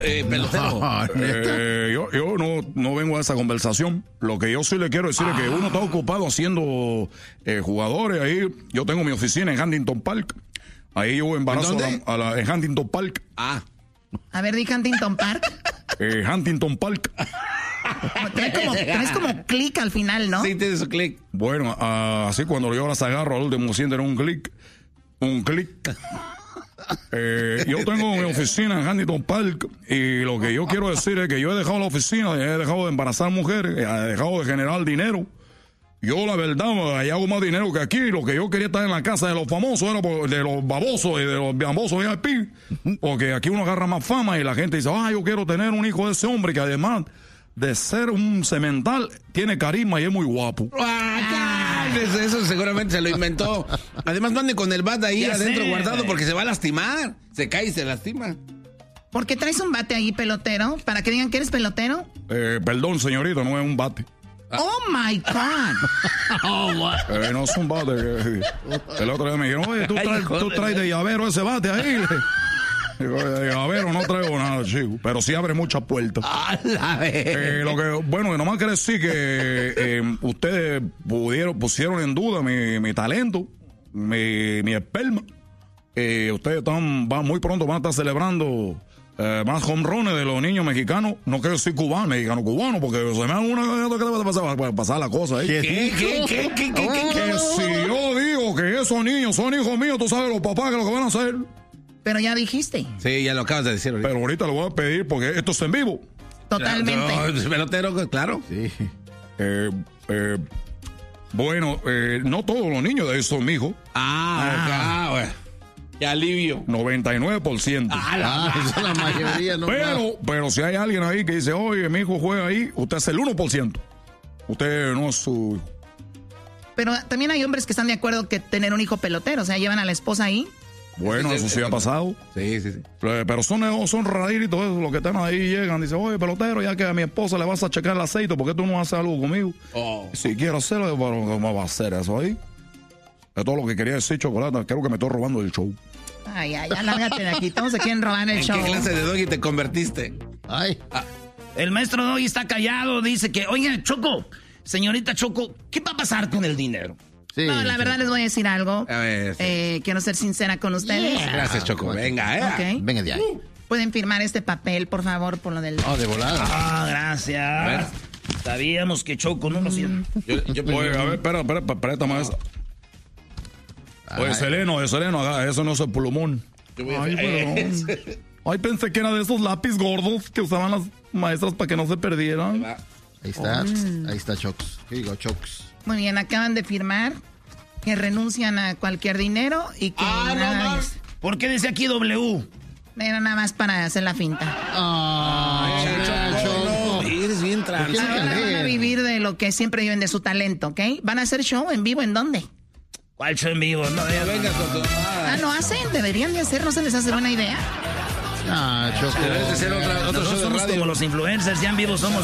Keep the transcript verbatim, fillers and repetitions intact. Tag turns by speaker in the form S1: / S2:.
S1: Eh, pelotero.
S2: No,
S3: eh, yo yo no, no vengo a esa conversación. Lo que yo sí le quiero decir ah. es que uno está ocupado haciendo eh, jugadores. Ahí yo tengo mi oficina en Huntington Park. Ahí yo embarazo a la, a la, en Huntington Park.
S1: Ah.
S4: A ver, di Huntington Park.
S3: Eh, Huntington Park.
S4: Traes como, traes como clic al final, ¿no?
S1: Sí, tiene su clic.
S3: Bueno, uh, así cuando yo las agarro al último sienten un clic. Un clic. Eh, yo tengo mi oficina en Huntington Park y lo que yo quiero decir es que yo he dejado la oficina, he dejado de embarazar mujeres, he dejado de generar dinero. Yo la verdad, ahí hago más dinero que aquí. Lo que yo quería estar en la casa de los famosos era por, de los babosos y de los babosos V I P, porque aquí uno agarra más fama y la gente dice, ah, yo quiero tener un hijo de ese hombre que además de ser un cemental tiene carisma y es muy guapo.
S1: Ah, eso seguramente se lo inventó. Además, mande con el bat ahí adentro sé, guardado porque se va a lastimar. Se cae y se lastima.
S4: ¿Por qué traes un bate ahí, pelotero? ¿Para que digan que eres pelotero?
S3: Eh, perdón, señorita, no es un bate.
S4: Oh my God.
S3: Oh, eh, no es un bate. Eh, el otro día me dijeron, oye, tú traes, tú traes de llavero ese bate ahí. De llavero no traigo nada, chico. Pero sí abre muchas puertas. Eh, lo que, bueno, nomás quiere decir que eh, ustedes pudieron, pusieron en duda mi, mi talento, mi, mi esperma. Eh, ustedes están, van, muy pronto van a estar celebrando eh, más home runs de los niños mexicanos. No quiero decir cubano, mexicano, cubano, porque se me da una que va a pasar, pasar la cosa ahí.
S1: ¿Qué? ¿Qué? ¿Qué? ¿Qué? ¿Qué? ¿Qué?
S3: Que ¿Qué? Si yo digo que esos niños son hijos míos, tú sabes los papás que lo que van a hacer.
S4: Pero ya dijiste.
S1: Sí, ya lo acabas de decir ahorita.
S3: Pero ahorita lo voy a pedir porque esto es en vivo.
S4: Totalmente.
S1: No, pelotero, claro.
S3: Sí. Eh, eh, bueno, eh, no todos los niños de ahí son mis hijos.
S1: Ah, ah, bueno. Qué alivio.
S3: noventa y nueve por ciento.
S2: Ah, la, ah esa es la mayoría. No
S3: pero, más. pero si hay alguien ahí que dice, oye, mi hijo juega ahí, usted es el uno por ciento. Usted no es su hijo.
S4: Pero también hay hombres que están de acuerdo que tener un hijo pelotero, o sea, llevan a la esposa ahí.
S3: Bueno, eso sí ha pasado.
S1: Sí, sí, sí.
S3: Pero son, son raritos esos, los que están ahí llegan. Dicen, oye, pelotero, ya que a mi esposa le vas a checar el aceite, ¿por qué tú no haces algo conmigo? Oh. Si quiero hacerlo, ¿cómo va a hacer eso ahí? Es todo lo que quería decir, Chocolata. Creo que me estoy robando el show.
S4: Ay, ay, ya lárgate de aquí. Todos se quieren robar el
S1: ¿En
S4: show.
S1: ¿En qué clase de doggy te convertiste?
S2: Ay.
S5: Ah. El maestro Doggy está callado. Dice que, oiga, Choco, señorita Choco, ¿qué va a pasar con el dinero?
S4: Sí, no, la verdad sí. Les voy a decir algo.
S1: A ver, sí.
S4: eh, quiero ser sincera con ustedes.
S1: Yeah. Gracias, Choco. Venga, eh.
S4: Okay.
S2: Venga de ahí.
S4: Pueden firmar este papel, por favor, por lo del...
S2: Oh, de volada.
S5: Ah, gracias. A ver. Sabíamos que Choco no lo hacía.
S3: Yo, yo, Oye, a ver, espera, espera, préstame esa. Oye, Seleno, Seleno, eso no es el plumón. Ay, perdón. Ay, pensé que era de esos lápiz gordos que usaban las maestras para que no se perdieran.
S2: Ahí está, oh. Ahí está Chocs. ¿Qué digo, Chocs?
S4: Muy bien, acaban de firmar que renuncian a cualquier dinero y que...
S5: Ah, no, no. ¿Por qué dice aquí W?
S4: Era nada más para hacer la finta.
S2: Ah,
S1: Choco, eres bien trans.
S4: Ahora van a vivir de lo que siempre viven, de su talento, ¿ok? ¿Van a hacer show en vivo en dónde?
S5: ¿Cuál show en vivo? No, ya venga con tu...
S4: Ah, ¿no hacen? Deberían de hacer, ¿no se les hace buena idea?
S2: Ah, Choco.
S1: Debes de ser otra, otro show de
S5: somos
S1: radio.
S5: Como los influencers, ya en vivo somos